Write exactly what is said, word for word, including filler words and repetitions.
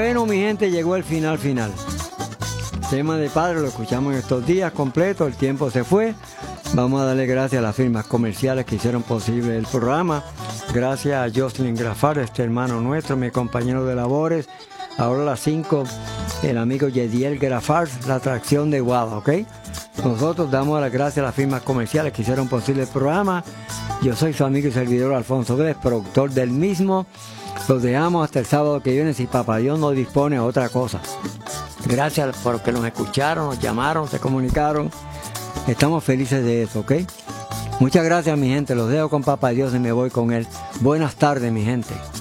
Bueno, mi gente, llegó el final final. Tema de padre lo escuchamos en estos días completos, el tiempo se fue. Vamos a darle gracias a las firmas comerciales que hicieron posible el programa. Gracias a Jocelyn Grafar, este hermano nuestro, mi compañero de labores. Ahora a las cinco, el amigo Yediel Grafar, la atracción de Guada, ¿ok? Nosotros damos las gracias a las firmas comerciales que hicieron posible el programa. Yo soy su amigo y servidor Alfonso Vélez, productor del mismo. Los dejamos hasta el sábado que viene si Papá Dios nos dispone a otra cosa. Gracias por que nos escucharon, nos llamaron, se comunicaron. Estamos felices de eso, ¿ok? Muchas gracias, mi gente. Los dejo con Papá Dios y me voy con él. Buenas tardes, mi gente.